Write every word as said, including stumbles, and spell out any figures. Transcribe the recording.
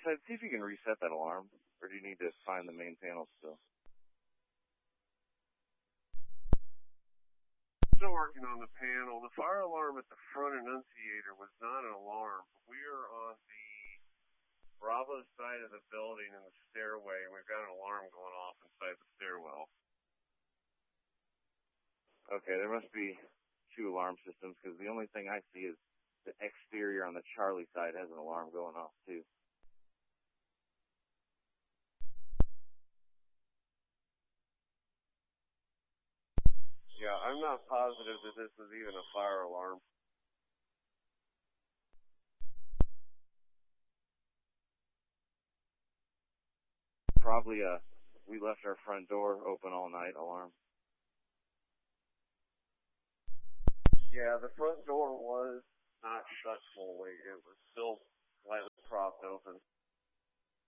side, see if you can reset that alarm, or do you need to find the main panel still? Still working on the panel. The fire alarm at the front enunciator was not an alarm. We are on the Bravo side of the building in the stairway, and we've got an alarm going off inside the stairwell. Okay, there must be two alarm systems, because the only thing I see is the exterior on the Charlie side has an alarm going off, too. Yeah, I'm not positive that this is even a fire alarm. Probably a we left our front door open all night alarm. Yeah, the front door was not shut fully. It was still